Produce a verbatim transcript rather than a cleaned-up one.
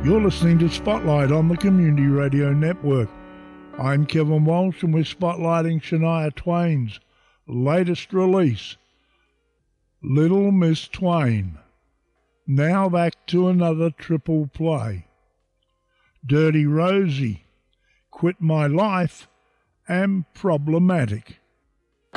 You're listening to Spotlight on the Community Radio Network. I'm Kevin Walsh, and we're spotlighting Shania Twain's latest release, Little Miss Twain. Now back to another triple play. Dirty Rosie, Quit My Life, and Problematic.